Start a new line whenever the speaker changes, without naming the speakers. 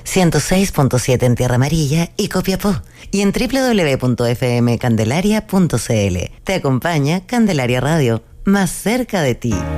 106.7 en Tierra Amarilla y Copiapó. Y en www.fmcandelaria.cl. Te acompaña Candelaria Radio, más cerca de ti.